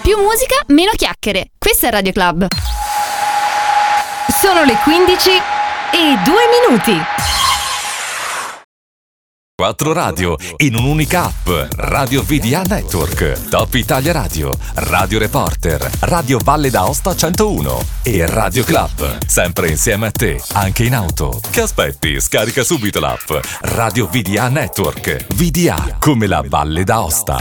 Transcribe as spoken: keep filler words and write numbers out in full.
Più musica, meno chiacchiere. Questo è Radio Club. Sono le quindici e due minuti. Quattro radio in un'unica app. Radio V D A Network, Top Italia Radio, Radio Reporter, Radio Valle d'Aosta centouno e Radio Club. Sempre insieme a te, anche in auto. Che aspetti? Scarica subito l'app. Radio V D A Network. V D A come la Valle d'Aosta.